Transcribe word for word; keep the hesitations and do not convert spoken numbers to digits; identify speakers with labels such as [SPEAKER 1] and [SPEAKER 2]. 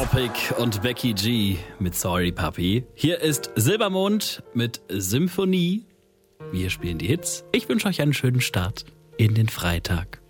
[SPEAKER 1] Topic und Becky G mit Sorry Papi. Hier ist Silbermond mit Symphonie. Wir spielen die Hits. Ich wünsche euch einen schönen Start in den Freitag.